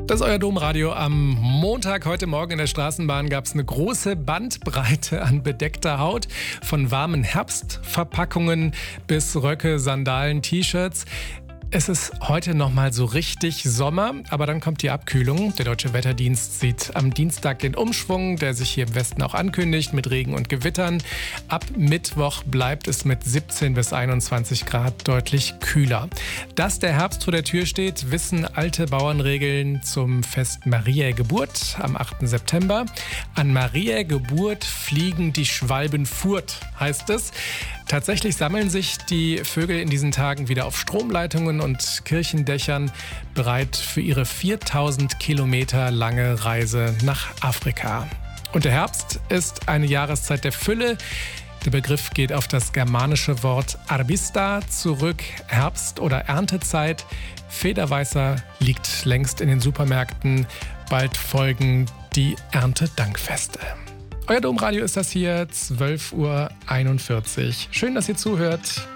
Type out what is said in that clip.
Das ist euer Domradio am Montag. Heute Morgen in der Straßenbahn gab es eine große Bandbreite an bedeckter Haut. Von warmen Herbstverpackungen bis Röcke, Sandalen, T-Shirts. Es ist heute nochmal so richtig Sommer, aber dann kommt die Abkühlung. Der Deutsche Wetterdienst sieht am Dienstag den Umschwung, der sich hier im Westen auch ankündigt, mit Regen und Gewittern. Ab Mittwoch bleibt es mit 17 bis 21 Grad deutlich kühler. Dass der Herbst vor der Tür steht, wissen alte Bauernregeln zum Fest Mariä Geburt am 8. September. An Mariä Geburt fliegen die Schwalben furt, heißt es. Tatsächlich sammeln sich die Vögel in diesen Tagen wieder auf Stromleitungen und Kirchendächern, bereit für ihre 4000 Kilometer lange Reise nach Afrika. Und der Herbst ist eine Jahreszeit der Fülle. Der Begriff geht auf das germanische Wort arbista zurück, Herbst- oder Erntezeit. Federweißer liegt längst in den Supermärkten. Bald folgen die Erntedankfeste. Euer Domradio ist das hier, 12:41 Uhr. Schön, dass ihr zuhört.